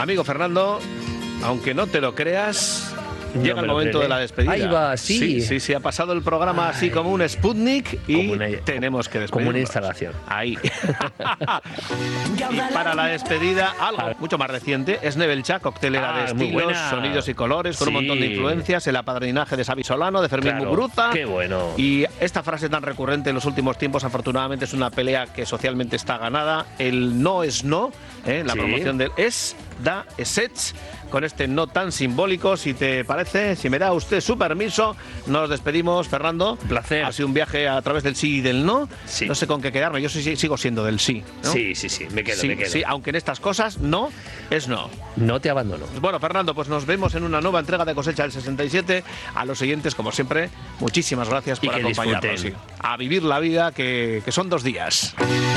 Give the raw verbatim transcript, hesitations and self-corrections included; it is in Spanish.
Amigo Fernando, aunque no te lo creas, no llega el momento de la despedida. Ahí va, sí. Sí, sí, sí, ha pasado el programa Ay. así como un Sputnik y una, tenemos que despedirnos. Como una instalación. Ahí. Y para la despedida, algo mucho más reciente, es Nebelcha, coctelera ah, de estilos, sonidos y colores, con sí. un montón de influencias, el apadrinaje de Xavi Solano, de Fermín claro, Muguruza. Qué bueno. Y esta frase tan recurrente en los últimos tiempos, afortunadamente, es una pelea que socialmente está ganada. El no es no, ¿eh? la sí. promoción del es, da, esets. Con este no tan simbólico, si te parece, si me da usted su permiso, nos despedimos, Fernando. Un placer. Ha sido un viaje a través del sí y del no. Sí. No sé con qué quedarme, yo sí, sigo siendo del sí, ¿no? Sí, sí, sí, me quedo, sí, me quedo. Sí, aunque en estas cosas no es no. No te abandono. Pues bueno, Fernando, pues nos vemos en una nueva entrega de Cosecha del sesenta y siete. A los siguientes, como siempre, muchísimas gracias por acompañarnos. Sí. A vivir la vida, que, que son dos días.